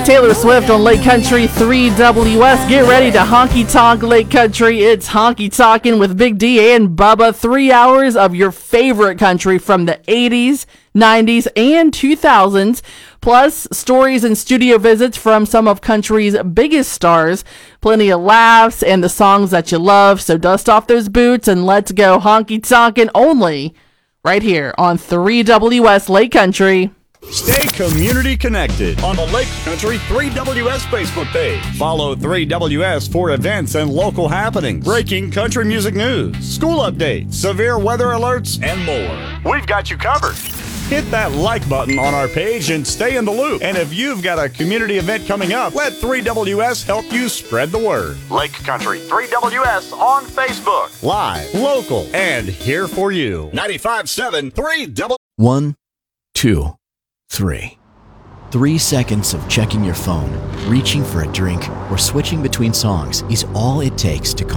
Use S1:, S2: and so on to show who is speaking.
S1: Taylor Swift on Lake Country 3WS. Get ready to honky tonk Lake Country. It's Honky Tonkin' with Big D and Bubba. 3 hours of your favorite country from the 80s, 90s, and 2000s. Plus, stories and studio visits from some of country's biggest stars. Plenty of laughs and the songs that you love. So dust off those boots and let's go honky tonkin' only right here on 3WS Lake Country.
S2: Stay community connected on the Lake Country 3WS Facebook page. Follow 3WS for events and local happenings, breaking country music news, school updates, severe weather alerts, and more. We've got you covered. Hit that like button on our page and stay in the loop. And if you've got a community event coming up, let 3WS help you spread the word. Lake Country 3WS on Facebook. Live, local, and here for you. 95.7 3W.
S3: 1, 2, 3. 3 seconds of checking your phone, reaching for a drink, or switching between songs is all it takes to